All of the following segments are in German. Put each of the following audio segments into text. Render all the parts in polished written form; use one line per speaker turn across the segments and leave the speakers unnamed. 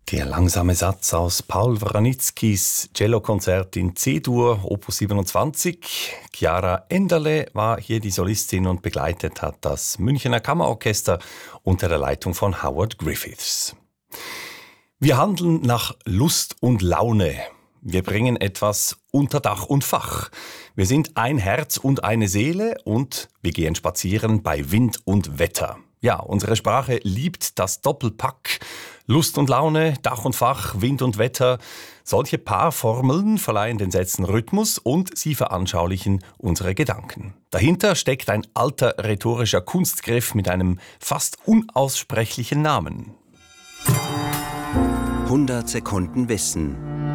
Der langsame Satz aus Paul Wranitzkys Cellokonzert in C-Dur, Opus 27. Chiara Enderle war hier die Solistin und begleitet hat das Münchener Kammerorchester unter der Leitung von Howard Griffiths. Wir handeln nach Lust und Laune. Wir bringen etwas unter Dach und Fach. Wir sind ein Herz und eine Seele und wir gehen spazieren bei Wind und Wetter. Ja, unsere Sprache liebt das Doppelpack. Lust und Laune, Dach und Fach, Wind und Wetter. Solche Paarformeln verleihen den Sätzen Rhythmus und sie veranschaulichen unsere Gedanken. Dahinter steckt ein alter rhetorischer Kunstgriff mit einem fast unaussprechlichen Namen.
100 Sekunden Wissen.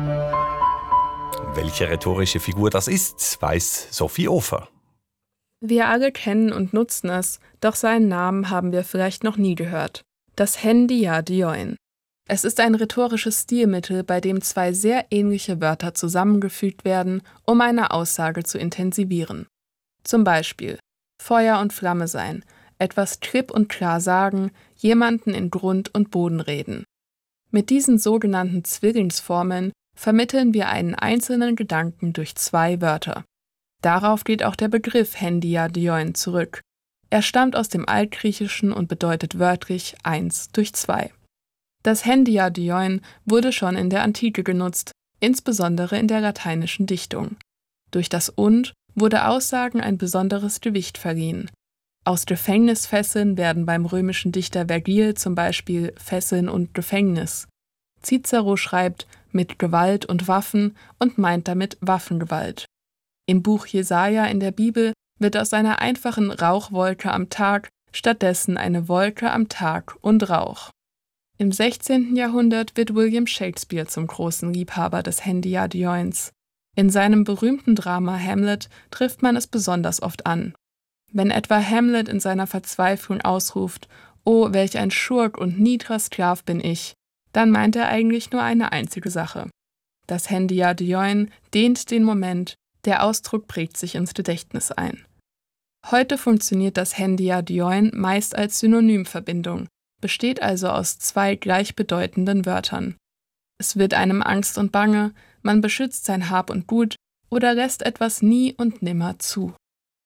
Welche rhetorische Figur das ist, weiß Sophie Ofer.
Wir alle kennen und nutzen es, doch seinen Namen haben wir vielleicht noch nie gehört. Das Hendiadioin. Es ist ein rhetorisches Stilmittel, bei dem zwei sehr ähnliche Wörter zusammengefügt werden, um eine Aussage zu intensivieren. Zum Beispiel Feuer und Flamme sein, etwas klipp und klar sagen, jemanden in Grund und Boden reden. Mit diesen sogenannten Zwillingsformeln vermitteln wir einen einzelnen Gedanken durch zwei Wörter. Darauf geht auch der Begriff Hendiadioin zurück. Er stammt aus dem Altgriechischen und bedeutet wörtlich 1 durch 2. Das Hendiadioin wurde schon in der Antike genutzt, insbesondere in der lateinischen Dichtung. Durch das Und wurde Aussagen ein besonderes Gewicht verliehen. Aus Gefängnisfesseln werden beim römischen Dichter Vergil zum Beispiel Fesseln und Gefängnis. Cicero schreibt mit Gewalt und Waffen und meint damit Waffengewalt. Im Buch Jesaja in der Bibel wird aus einer einfachen Rauchwolke am Tag stattdessen eine Wolke am Tag und Rauch. Im 16. Jahrhundert wird William Shakespeare zum großen Liebhaber des Hendiadioins. In seinem berühmten Drama Hamlet trifft man es besonders oft an. Wenn etwa Hamlet in seiner Verzweiflung ausruft, »Oh, welch ein Schurk und niedrer Sklav bin ich«, dann meint er eigentlich nur eine einzige Sache. Das Hendiadioin dehnt den Moment, der Ausdruck prägt sich ins Gedächtnis ein. Heute funktioniert das Hendiadioin meist als Synonymverbindung, besteht also aus zwei gleichbedeutenden Wörtern. Es wird einem Angst und Bange, man beschützt sein Hab und Gut oder lässt etwas nie und nimmer zu.